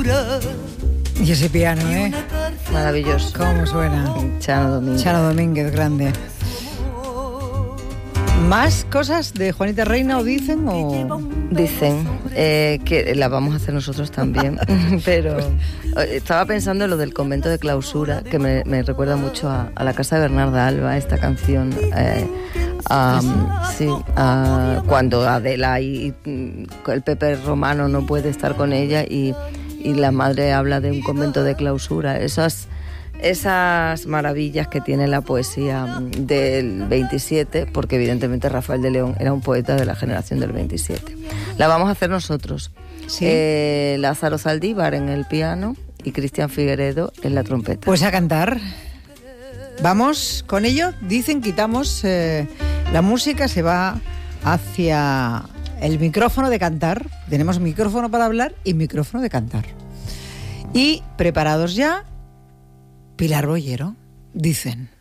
Y ese piano, Maravilloso. ¿Cómo suena? Chano Domínguez. Chano Domínguez, grande. ¿Más cosas de Juanita Reina o dicen o...? Dicen que la vamos a hacer nosotros también, pero estaba pensando en lo del convento de clausura, que me recuerda mucho a la casa de Bernarda Alba, esta canción, cuando Adela y el Pepe Romano no puede estar con ella y la madre habla de un convento de clausura, esas maravillas que tiene la poesía del 27, porque evidentemente Rafael de León era un poeta de la generación del 27. La vamos a hacer nosotros. ¿Sí? Lázaro Zaldívar en el piano y Cristian Figueredo en la trompeta. Pues a cantar. Vamos con ello. Dicen, quitamos la música, se va hacia el micrófono de cantar. Tenemos micrófono para hablar y micrófono de cantar. Y preparados ya, Pilar Bollero, dicen.